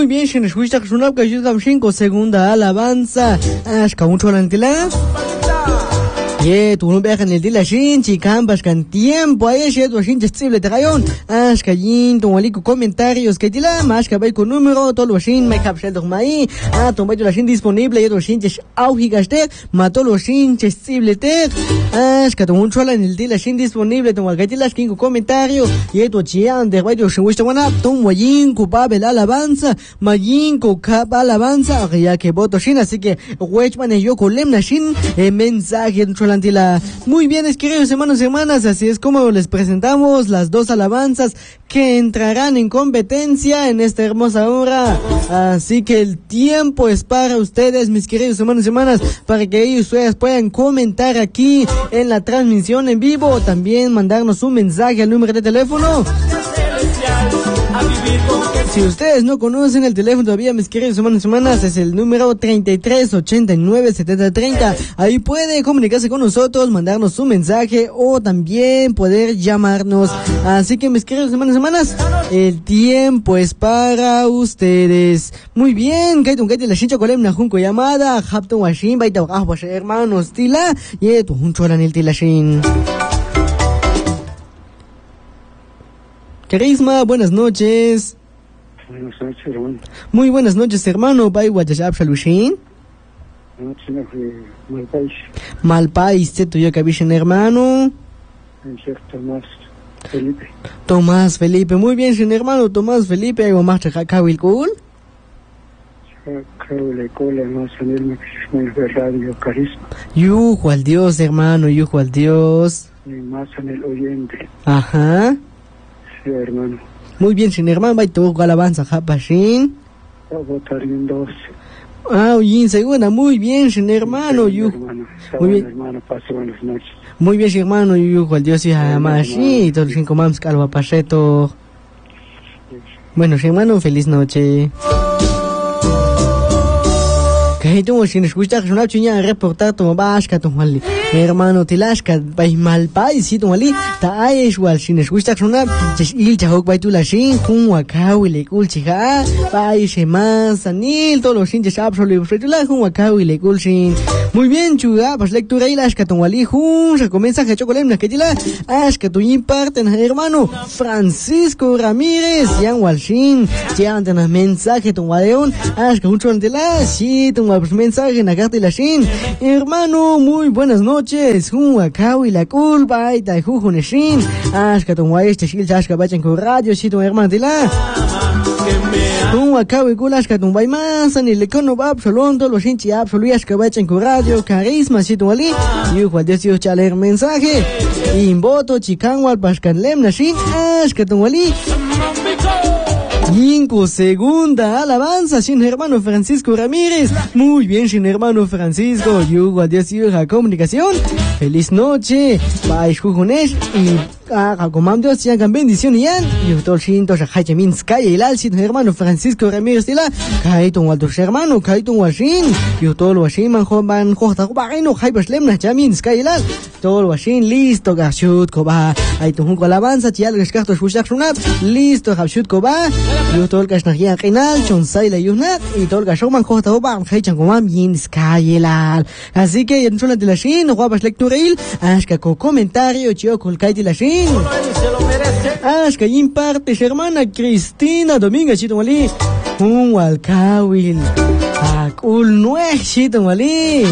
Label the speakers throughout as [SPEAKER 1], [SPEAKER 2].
[SPEAKER 1] Muy bien, sin escuchar que suena que yo 5 segunda alabanza. Ashka mucho la entila. Tu no viaja en el día sin chicambas con tiempo ahí es tu sin chestible de rayón ashka yin tu alico comentarios que tila más que ve con número todo lo sin me capsel dog mai tu medio la sin disponible y tu sin ches augi gaste mato lo sin chestible te ashka tu mucho la en el día sin disponible tu que tila sin comentario y tu chian de radio se gusta buena tu yin ku babel alabanza mayin ku kap alabanza ya que voto sin así que wechman yo colem na sin mensaje muy bien, queridos hermanos y hermanas, así es como les presentamos las dos alabanzas que entrarán en competencia en esta hermosa hora. Así que el tiempo es para ustedes, mis queridos hermanos y hermanas, para que ellos ustedes puedan comentar aquí en la transmisión en vivo, o también mandarnos un mensaje al número de teléfono. Si ustedes no conocen el teléfono todavía, mis queridos hermanos y hermanas, es el número 33897030. Ahí puede comunicarse con nosotros, mandarnos un mensaje o también poder llamarnos. Así que, mis queridos hermanos y hermanas, el tiempo es para ustedes. Muy bien, Kaitun Kaiti la Shincha Kolem Najunko llamada, Hapton Washin, Baita Wahwash hermanos Tila, y tu Huncholan el Tilashin. Carisma, buenas noches.
[SPEAKER 2] Buenas noches, hermano.
[SPEAKER 1] Muy buenas noches, hermano. Bai Wachashab Shalushin.
[SPEAKER 2] Malpais.
[SPEAKER 1] Malpais, tuyo Kabishin, hermano.
[SPEAKER 2] Tomás Felipe.
[SPEAKER 1] Tomás Felipe, muy bien, sin hermano. Tomás Felipe, ¿hay más Kawil Kul?
[SPEAKER 2] Kawil Kul, más en el radio Carisma.
[SPEAKER 1] Yujo al Dios, hermano, yujo al Dios.
[SPEAKER 2] Y más en el oyente.
[SPEAKER 1] Ajá.
[SPEAKER 2] Sí, hermano.
[SPEAKER 1] Muy bien, sin hermano, vai tu alabanza, Japashin.
[SPEAKER 2] Votar en 12.
[SPEAKER 1] Oye, segunda, muy bien, sin hermano,
[SPEAKER 2] sí,
[SPEAKER 1] yujo.
[SPEAKER 2] Muy bien. Hermano, pase buenas noches.
[SPEAKER 1] Muy bien, sin hermano, yujo al Dios y Hamashi, todo el 5 mams, calva paseto. Bueno, sin hermano, feliz noche. Que tú sin escuchar una chuña reportar tu vasca tu mali hermano tilashka bai malpai si tu mali ta ai igual sin escuchar una il chahok bai tu la shin kun wakau le kul chiha bai shemas anil todos los sin absoluto la kun wakau le kul shin. Muy bien, chuga, pues lectura y las que tu mali jun se comienza que chocolate que tila ashka tu imparten hermano Francisco Ramírez yan walshin yan ten mensaje tu waleon ashka un chontela si tu mensaje en la carta y la shin. Hermano, muy buenas noches. Huacao y la culpa y ta jujun shin. Ashka tu este shil ashka bachen con radio si tu hermano de la. Huacao y kul ashka tu bai más ni le cono va absoluto los shin chi absoluto ashka bachen con radio carisma si tu ali. Y cual Dios yo chaler mensaje. Invoto chicanwal pascan lem na shin ashka tu ali. 5 segunda alabanza sin hermano Francisco Ramírez. Muy bien, sin hermano Francisco. Yugo a Dios y la comunicación. Feliz noche. Bye, Jujunesh. Y comando Dios y hagan bendición y yan. Y todo el shinto Shahache Minska y el al sin hermano Francisco Ramírez de la. Kaiton Waldo hermano, Kaiton Washin. Y todo el Washin manjoban Jota Baino, Jaibas Lemna, Jaminska y el al. Todo el Washin listo, Gashut Koba. Hay tu junco alabanza, Tial Gascarto Shushak Shunab. Listo, Gashut Koba. Yo todo el Gashnahia Renal, Chonsai la Yunat. Y todo el Gashoman Jota Obam, Haichan Komam, Yinska y el al. Así que en Chula de la Shin, Guabas Lecturil, Ashka con comentario, Chio Kolkai de la Shin. Ashka imparte hermana Cristina Dominguez Chitomali un walkawil akul nueh Chitomali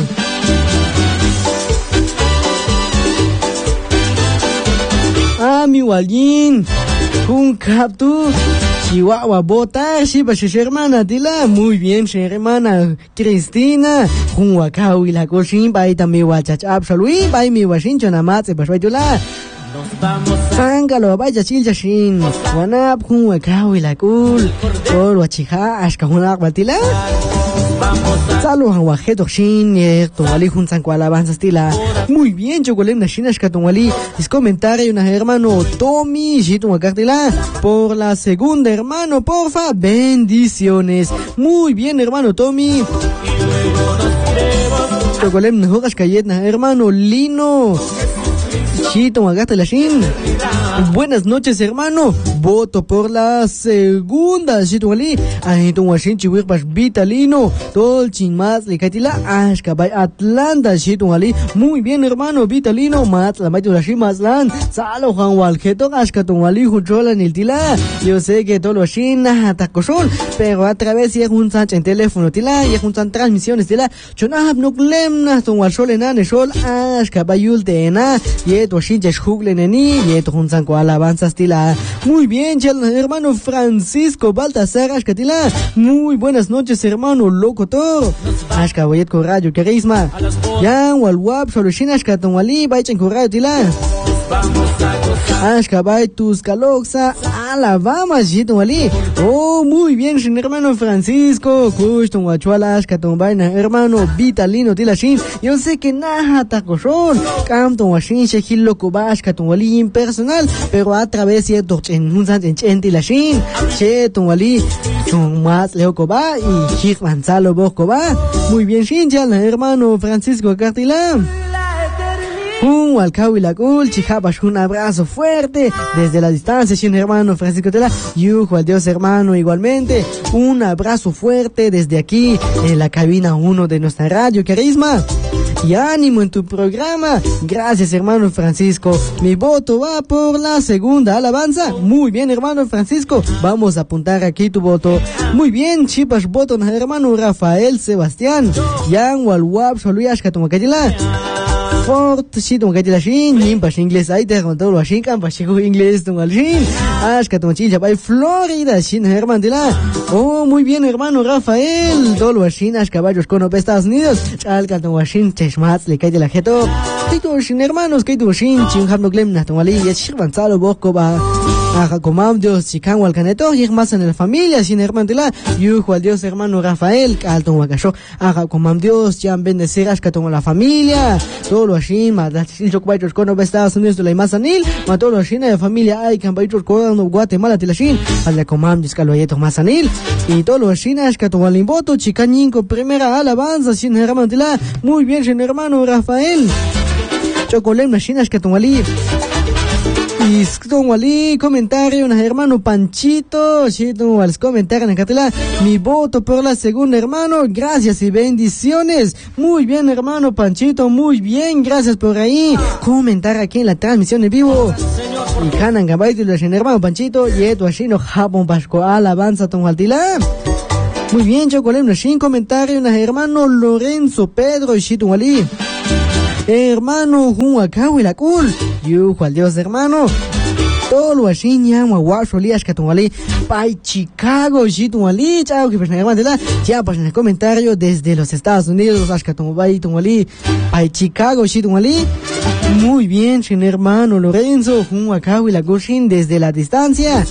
[SPEAKER 1] mi walin un captu Chihuahua bota shiba hermana tila muy bien hermana Cristina un wakawil akul shin bai también wachach absolui bai mi washin chonamatse paswaitula Sángalo, vaya chilja shin. Wanap, hun wakao y la cool. Todo wachija, ashka hunak batila. Saludos a Wajeto Shin, Tongali Junzan Alabanzas Tila. Muy bien, Chocolem Nashin Ashka Tongali. Es comentario una hermano Tommy Jitum Cartila. Por la segunda, hermano, porfa, bendiciones. Muy bien, hermano Tommy. Chocolem Najogas Cayetna, hermano Lino. Chito Agata Lashin. Buenas noches, hermano. Voto por la segunda. Chito Ali. Ahito Washin Chihuahua Vitalino. Tolchin más Licatila. Ashkabay Atlanta. Chito Ali. Muy bien, hermano. Vitalino. Matla Mayo Lashin Mazlan. Salo Juan Walketo. Ashkaton Ali. Juchola Niltila. Yo sé que todo Shin Atacoshon. Pero a través de un Sánchez en teléfono Tila. Y un Sánchez transmisiones Tila. Chonahab Nuklemna. Ton Walshol Enane Shol. Ashkabayul Tena. Yeto Shinches Hugleneni. Yeto un Sanco Alabanzas Tila. Muy bien, hermano Francisco Baltasar Ashkatila. Muy buenas noches, hermano Locutor. Ashkabayet con Radio Carisma. Yan Walwap Solushin Ashkaton Wali. Baichen con Radio Tila. Ashkabay Tuscaloxa Alabama Chito Wali. Oh, muy bien, hermano Francisco. Kushton Wachuala Ashkaton Baina, hermano Vitalino Tilashin. Yo sé que nada tacoshon. Camton Washin Shehilo Kubashkaton Wali impersonal. Pero a través de en un en Tilashin. Cheton Wali. Chon más Leo Koba y Chik Manzalo Bokoba. Muy bien, Shinchal, hermano Francisco Cartila. Un Walcawilacul, Chijabash, un abrazo fuerte desde la distancia, sin hermano Francisco Tela, Yujo al Dios hermano igualmente, un abrazo fuerte desde aquí en la cabina 1 de nuestra Radio Carisma. Y ánimo en tu programa. Gracias, hermano Francisco. Mi voto va por la segunda alabanza. Muy bien, hermano Francisco. Vamos a apuntar aquí tu voto. Muy bien, Chipas voto, hermano Rafael Sebastián. Yan Walwab Soluyash Katumacatila. Fort Chito Gatilashin, Nimpas Inglés, ahí te contó lo Shin, Campachico Inglés, Tungalshin, Ashkatonchilla, by Florida, Shin Herman de la. Oh, muy bien, hermano Rafael, Dolo Shin, Ashkabayos con Estados Unidos, Chalcaton Washin, Cheshmats, le cae de la Jeto, Tito Shin, hermanos, Kaito Shin, Chingham no Glem, Natumali, Yeshirman Salo, Boscoba. Comam Dios, Chican Walcaneto, y más en la familia, sin hermano de la, Yujo al Dios hermano Rafael, Calton Wakasho, Comam Dios, ya bendecir Ashkaton la familia, todo lo así, Madatil Chocbayos con Estados Unidos de la Mazanil, Matolo Ashina de familia, hay Cambayos con Guatemala, Tilashin, al de Comam Discaloyeto Mazanil, y todo lo así, Ashkaton Walimboto, Chicaninco, primera alabanza, sin hermano de la, muy bien, sin hermano Rafael, Chocolem, Machine Ashkaton Walí. Y Wali, comentario, hermano Panchito, Chito, al comentario en cartela, mi voto por la segunda, hermano, gracias y bendiciones. Muy bien, hermano Panchito, muy bien, gracias por ahí. Comentar aquí en la transmisión en vivo. Y Hanan Gabaito, hermano Panchito, y Eto Ashino, Japón Pasco, alabanza, Ton Altila. Muy bien, Chocolem, sin comentario, hermano Lorenzo Pedro y Chito Wali. Hermano Huacawilacul, Yujo al Dios hermano, todo lo así, llama Guasolias Catumali, Pai Chicago, Chitumali, chao, que pues hermano de la, ya pues en el comentario desde los Estados Unidos, Ashkatumali, Tumali, Pai Chicago, Chitumali, muy bien, sin hermano Lorenzo, Huacawilacul, desde la distancia.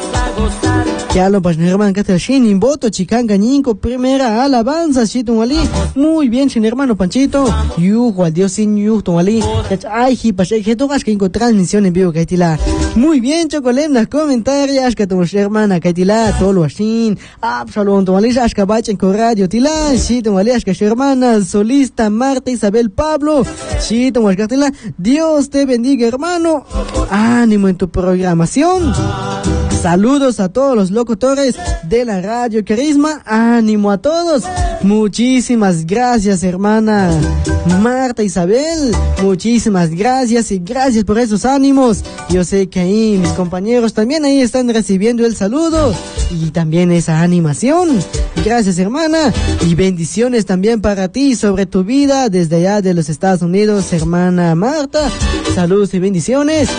[SPEAKER 1] Ya lo pues hermano Catashin, in voto, Chican Gañinco, primera alabanza, Chitumali, muy bien, sin hermano Panchito, Yujo al Dios sin Yutumali, ay, hipashe, que todas que encontrar transmisión en vivo, Kaitila. Muy bien, Chocolem, las comentarios, que tu hermana Kaitila, todo lo así, Absalón, Tumali, Ashkabach en Radio Tila, Chitumali, que su hermana solista Marta Isabel Pablo, Chitumali, Kaitila, Dios te bendiga, hermano, ánimo en tu programación. Saludos a todos los locutores de la Radio Carisma. Ánimo a todos. Muchísimas gracias, hermana Marta Isabel. Muchísimas gracias y gracias por esos ánimos. Yo sé que ahí mis compañeros también ahí están recibiendo el saludo y también esa animación. Gracias, hermana. Y bendiciones también para ti sobre tu vida desde allá de los Estados Unidos, hermana Marta. Saludos y bendiciones.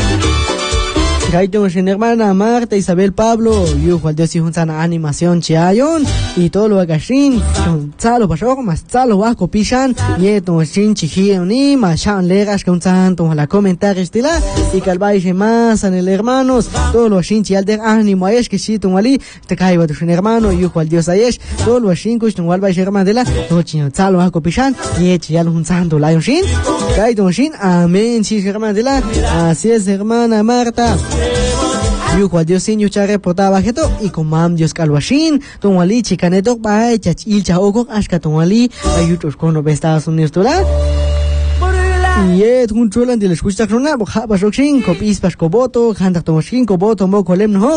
[SPEAKER 1] Gaito en hermana Marta Isabel Pablo, Yujo al Dios y un sana animación chiayon, y todo lo agashin, con Zalo Pashok, más Zalo Vasco Pishan, Nieto Shin Chijioni, Mashan Legas, con Santo, la comentario estila, y Calvaiche más en el hermanos, todo lo Shin Chialder, ánimo a Esh, que Shito Wali, te caigo de un hermano, Yujo al Dios a Esh, todo lo Shin, Kushton Walvaiche hermana de la, todo Chino Zalo Vasco Pishan, y Chial un Santo Lion Shin, Gaito Shin, amén, Chis hermana de la, así es hermana Marta. Yujo al Dios sin yucha reportaba jeto y con mam Dios calvashin, tonwali chicaneto pa chachil chaoko ashka tonwali ayutos con los Estados Unidos tola. Yet un chulan de la escucha crona, bojaba shokshin, copis pascoboto, handak tomoshin, coboto, moco lemno.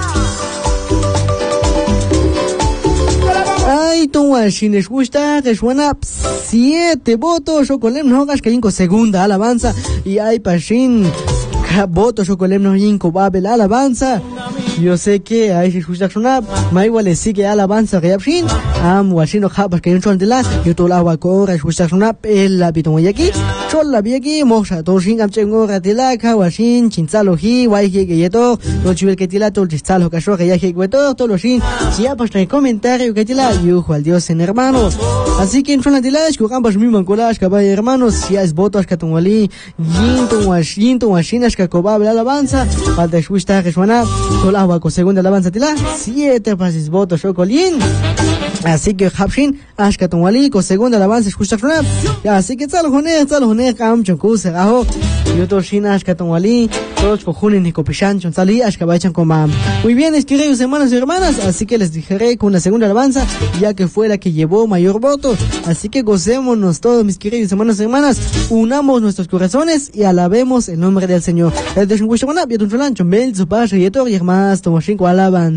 [SPEAKER 1] Ay, toma, si les gusta, que suena 7 votos, yo con lemno, que hay segunda alabanza, y hay pashin, votos, yo con lemno, inco, babel alabanza. Yo sé que hay si escucha crona, ma igual le sigue alabanza, que yapshin, washino japas que un de la, yo todo el agua corre, escucha crona, el lapito y aquí. La biegi moxa toshin amchengo ratila ka washin chinzalo hi wai que yeto lo chivel que tila tol chinzalo ka shoga ya hegweto todo shin ya pues en comentario que tila yujo al Dios en hermanos así que en la tilash ku ambas mi mancolash ka bay hermanos si es votos ka tumwali yinto washinas ka kobab la alabanza falta escuchar que suena tol agua con segunda alabanza tila 7 pases votos chocolín. Así que Hapshin, Ashkaton Wali, con segunda alabanza, escucha Trap. Así que tal Honé, Kam Chonkus, Ajo, Yoto Shin, Ashkaton Wali, todos cojunes, Nicopishan, Chonsali, Ashkabachan Komam. Muy bien, es queridos hermanos y hermanas, así que les dijeré con la segunda alabanza, ya que fue la que llevó mayor voto. Así que gocémonos todos, mis queridos hermanos y hermanas, unamos nuestros corazones y alabemos el nombre del Señor. El de Shungushwana, Biatun Cholan, Chombel, Zupash, Yetor, y más, Tomoshin, alaban.